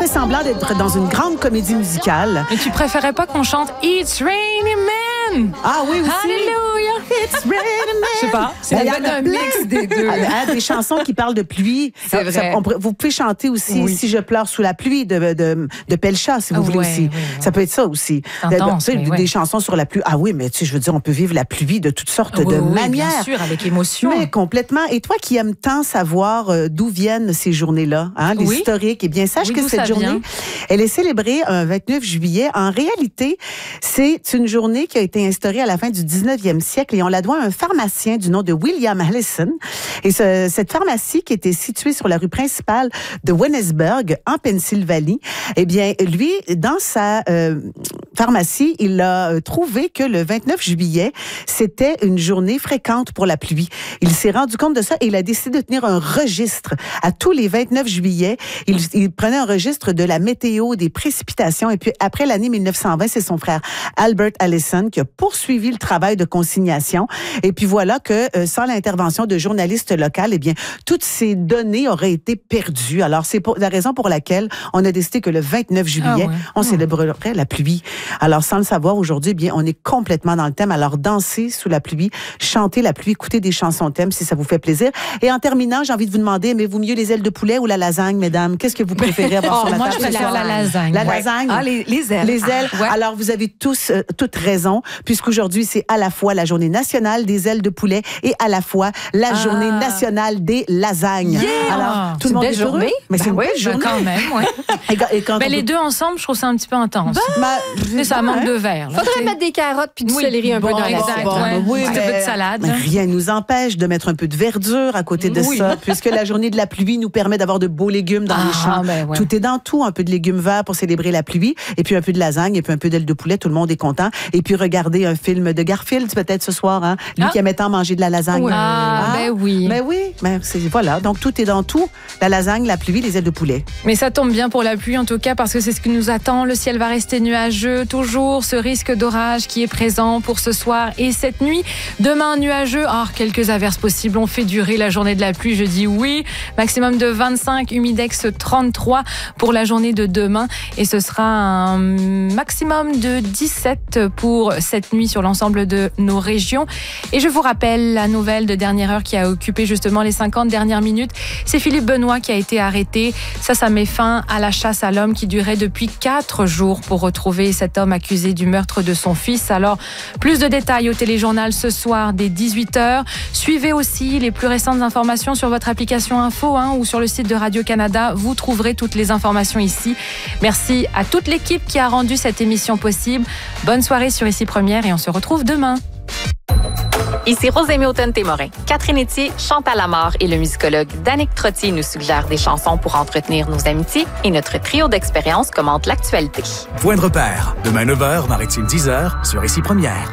fait semblant d'être dans une grande comédie musicale. Mais tu préférais pas qu'on chante It's Raining Men? Ah oui, aussi. Hallelujah! It's raining men. Je sais pas. Ben, il y en peut-être a un plein. mix des deux. Des chansons qui parlent de pluie. C'est vrai. Vous pouvez chanter aussi Si je pleure sous la pluie de Pelcha, si vous voulez aussi. Oui. Ça peut être ça aussi. C'est intense, Tu sais, mais des chansons sur la pluie. Ah oui, mais tu sais, je veux dire, on peut vivre la pluie de toutes sortes de manières. Bien sûr, avec émotion. Mais complètement. Et toi qui aimes tant savoir d'où viennent ces journées-là, hein, l'historique, eh bien, sache que d'où cette ça journée, vient. elle est célébrée un 29 juillet. En réalité, c'est une journée qui a été instaurée à la fin du 19e siècle et on la doit à un pharmacien du nom de William Allison. Et cette pharmacie qui était située sur la rue principale de Wennesburg, en Pennsylvanie, eh bien, lui, dans sa pharmacie, il a trouvé que le 29 juillet, c'était une journée fréquente pour la pluie. Il s'est rendu compte de ça et il a décidé de tenir un registre. À tous les 29 juillet, il prenait un registre de la météo, des précipitations. Et puis, après l'année 1920, c'est son frère Albert Allison qui a poursuivi le travail de consignation. Et puis voilà que sans l'intervention de journalistes locaux, eh bien, toutes ces données auraient été perdues. Alors, c'est la raison pour laquelle on a décidé que le 29 juillet, on célébrerait la pluie. Alors, sans le savoir, aujourd'hui, eh bien, on est complètement dans le thème. Alors, danser sous la pluie, chanter la pluie, écouter des chansons thème si ça vous fait plaisir. Et en terminant, j'ai envie de vous demander, aimez-vous mieux les ailes de poulet ou la lasagne, mesdames? Qu'est-ce que vous préférez avoir sur la moi, table? je préfère la lasagne. La lasagne? Ah, les ailes. Les ailes. Ouais. Alors, vous avez tous toutes raison, puisqu'aujourd'hui, c'est à la fois la journée nationale des ailes de poulet et à la fois la journée nationale des lasagnes. Yeah! Alors, tout C'est le monde une est belle heureux. journée. Mais c'est une belle Ben, journée. quand même, ouais. Et quand Mais les deux ensemble, je trouve ça un petit peu intense. Mais ça manque de verre. là, Faudrait tu sais. mettre des carottes puis du Oui, céleri un peu bon, dans exact, l'assiette. ouais. oui, Un petit peu de salade. mais rien ne nous empêche de mettre un peu de verdure à côté de Oui. ça, puisque la journée de la pluie nous permet d'avoir de beaux légumes dans les champs. Ben ouais. Tout est dans tout, un peu de légumes verts pour célébrer la pluie, et puis un peu de lasagne, et puis un peu d'ailes de poulet, tout le monde est content. Et puis regardez un film de Garfield peut-être ce soir, hein, lui qui aimait tant manger de la lasagne. Ouais. Ben oui. Mais oui, mais voilà, donc tout est dans tout, la lasagne, la pluie, les ailes de poulet. Mais ça tombe bien pour la pluie en tout cas parce que c'est ce qui nous attend. Le ciel va rester nuageux, toujours ce risque d'orage qui est présent pour ce soir et cette nuit. Demain nuageux, quelques averses possibles. On fait durer la journée de la pluie, je dis oui. Maximum de 25, humidex 33 pour la journée de demain et ce sera un maximum de 17 pour cette nuit sur l'ensemble de nos régions. Et je vous rappelle la nouvelle de dernière heure qui a occupé justement les 50 dernières minutes. C'est Philippe Benoît qui a été arrêté. Ça met fin à la chasse à l'homme qui durait depuis 4 jours pour retrouver cet homme accusé du meurtre de son fils. Alors, plus de détails au téléjournal ce soir dès 18h. Suivez aussi les plus récentes informations sur votre application Info ou sur le site de Radio-Canada. Vous trouverez toutes les informations ici. Merci à toute l'équipe qui a rendu cette émission possible. Bonne soirée sur Ici Première et on se retrouve demain. Ici Rosémie Automne-Témorin. Catherine Etier, Chantal Lamarre et le musicologue Danick Trottier nous suggèrent des chansons pour entretenir nos amitiés et notre trio d'expériences commente l'actualité. Point de repère. Demain 9h, Maritime 10h, sur Ici Première.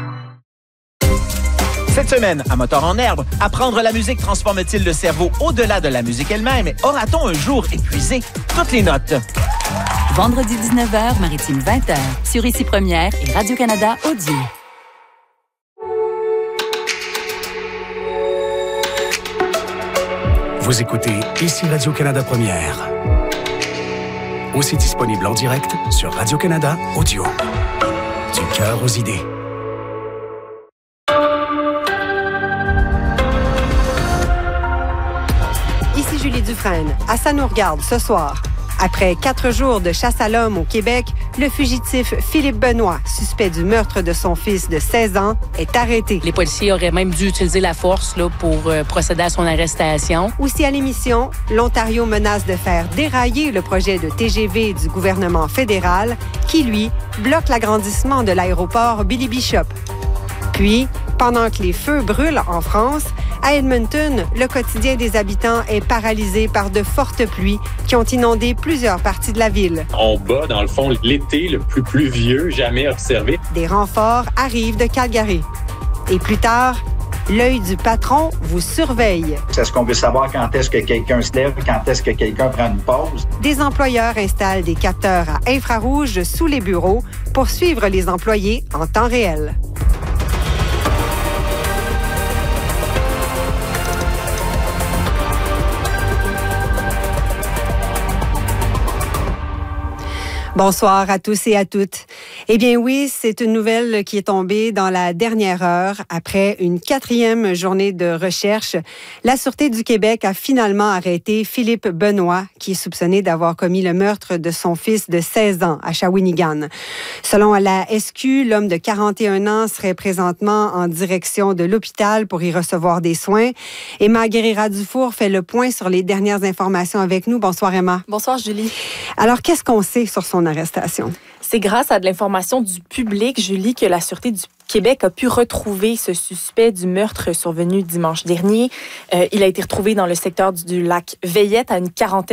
Cette semaine, à Moteur en herbe, apprendre la musique transforme-t-il le cerveau au-delà de la musique elle-même et aura-t-on un jour épuisé toutes les notes? Vendredi 19h, Maritime 20h, sur Ici Première et Radio-Canada Audio. Vous écoutez Ici Radio-Canada Première. Aussi disponible en direct sur Radio-Canada Audio. Du cœur aux idées. Ici Julie Dufresne. À ça nous regarde ce soir. Après 4 jours de chasse à l'homme au Québec, le fugitif Philippe Benoît, suspect du meurtre de son fils de 16 ans, est arrêté. Les policiers auraient même dû utiliser la force pour procéder à son arrestation. Aussi à l'émission, l'Ontario menace de faire dérailler le projet de TGV du gouvernement fédéral qui, lui, bloque l'agrandissement de l'aéroport Billy Bishop. Puis, pendant que les feux brûlent en France, à Edmonton, le quotidien des habitants est paralysé par de fortes pluies qui ont inondé plusieurs parties de la ville. On bat, dans le fond, l'été le plus pluvieux jamais observé. Des renforts arrivent de Calgary. Et plus tard, l'œil du patron vous surveille. Est-ce qu'on veut savoir quand est-ce que quelqu'un se lève, quand est-ce que quelqu'un prend une pause? Des employeurs installent des capteurs à infrarouge sous les bureaux pour suivre les employés en temps réel. Bonsoir à tous et à toutes. Eh bien oui, c'est une nouvelle qui est tombée dans la dernière heure. Après une 4e journée de recherche, la Sûreté du Québec a finalement arrêté Philippe Benoît, qui est soupçonné d'avoir commis le meurtre de son fils de 16 ans à Shawinigan. Selon la SQ, l'homme de 41 ans serait présentement en direction de l'hôpital pour y recevoir des soins. Emma Guerrera-Dufour fait le point sur les dernières informations avec nous. Bonsoir Emma. Bonsoir Julie. Alors, qu'est-ce qu'on sait sur son arrestation? C'est grâce à de l'information du public, Julie, que la Sûreté du Québec a pu retrouver ce suspect du meurtre survenu dimanche dernier. Il a été retrouvé dans le secteur du lac Veillette à une quarantaine